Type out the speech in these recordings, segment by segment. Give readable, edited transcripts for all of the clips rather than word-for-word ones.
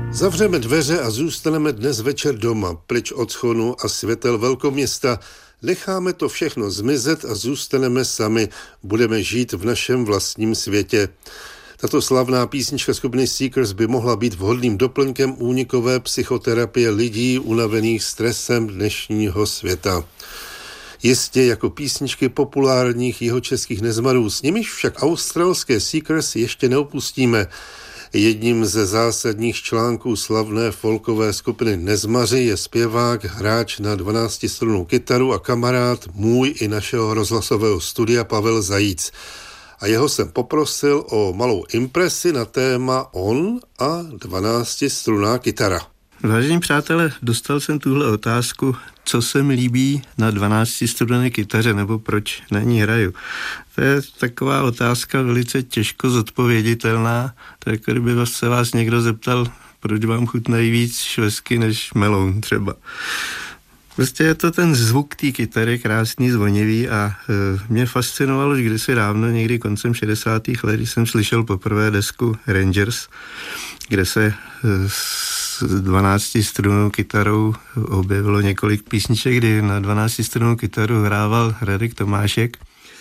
Zavřeme dveře a zůstaneme dnes večer doma, pryč od schonu a světel velkoměsta. Necháme to všechno zmizet a zůstaneme sami. Budeme žít v našem vlastním světě. Tato slavná písnička skupiny Seekers by mohla být vhodným doplňkem únikové psychoterapie lidí unavených stresem dnešního světa. Jistě jako písničky populárních jihočeských nezmarů, s nimiž však australské Seekers ještě neopustíme. Jedním ze zásadních článků slavné folkové skupiny Nezmaři je zpěvák, hráč na 12strunnou kytaru a kamarád můj i našeho rozhlasového studia Pavel Zajíc. A jeho jsem poprosil o malou impresi na téma on a 12strunná kytara. Vážení přátelé, dostal jsem tuhle otázku, co se mi líbí na 12strunné kytaře, nebo proč na ní hraju. To je taková otázka velice těžko zodpověditelná, tak jako kdyby se vás někdo zeptal, proč vám chutnají víc švestky než meloun třeba. Prostě je to ten zvuk té kytary, krásný, zvonivý a mě fascinovalo už kdysi dávno, někdy koncem 60. let, když jsem slyšel poprvé desku Rangers, kde se s 12strunnou kytarou objevilo několik písniček, kdy na 12strunnou kytaru hrával Radek Tomášek,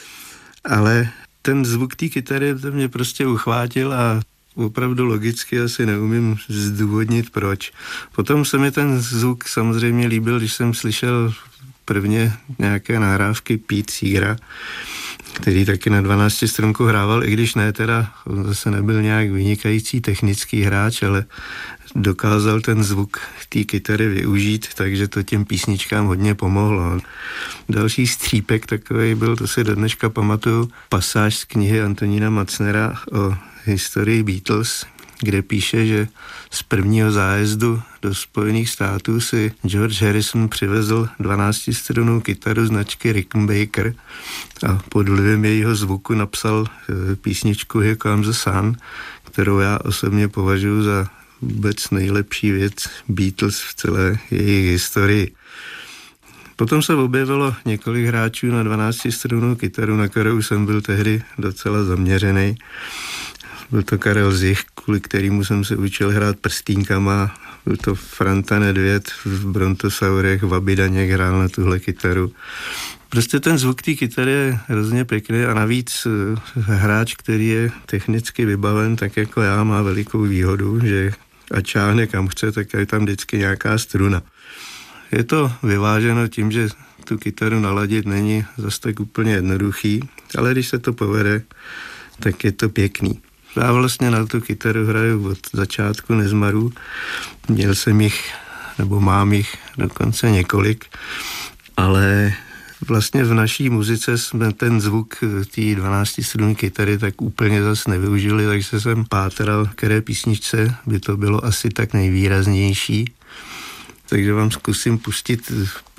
ale ten zvuk té kytary to mě prostě uchvátil a opravdu logicky asi neumím zdůvodnit proč. Potom se mi ten zvuk samozřejmě líbil, když jsem slyšel prvně nějaké nahrávky Pete Seegera, který taky na 12strunku hrával, i když ne teda, on zase nebyl nějak vynikající technický hráč, ale dokázal ten zvuk té kytary využít, takže to těm písničkám hodně pomohlo. Další střípek takový byl, to si do dneška pamatuju, pasáž z knihy Antonína Macnera o historii Beatles, kde píše, že z prvního zájezdu do Spojených států si George Harrison přivezl 12strunnou kytaru značky Rickenbacker a pod vlivem jejího zvuku napsal písničku Here Comes the Sun, kterou já osobně považuji za vůbec nejlepší věc Beatles v celé jejich historii. Potom se objevilo několik hráčů na 12strunnou kytaru, na kterou jsem byl tehdy docela zaměřený. Byl to Karel Zich, kvůli kterému jsem se učil hrát prstínkama. Byl to Franta Nedvěd v Brontosaurech, Vaby Daněk hrál na tuhle kytaru. Prostě ten zvuk té kytary je hrozně pěkný a navíc hráč, který je technicky vybaven, tak jako já, má velikou výhodu, že ať šáhne kam chce, tak je tam vždycky nějaká struna. Je to vyváženo tím, že tu kytaru naladit není zase tak úplně jednoduchý, ale když se to povede, tak je to pěkný. Já vlastně na tu kytaru hraju od začátku Nezmarů. Měl jsem jich, nebo mám jich dokonce několik, ale vlastně v naší muzice jsme ten zvuk té 12strunné kytary tak úplně zas nevyužili, takže jsem pátral, které písničce by to bylo asi tak nejvýraznější. Takže vám zkusím pustit